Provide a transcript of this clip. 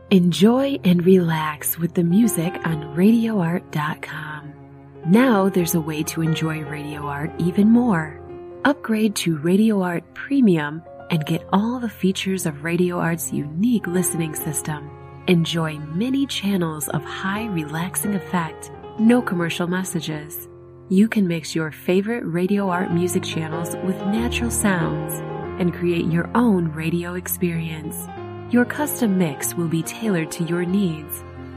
Enjoy and relax with the music on RadioArt.com. Now there's a way to enjoy Radio Art even more. Upgrade to Radio Art Premium and get all the features of Radio Art's unique listening system. Enjoy many channels of high relaxing effect, no commercial messages. You can mix your favorite Radio Art music channels with natural sounds and create your own radio experience. Your custom mix will be tailored to your needs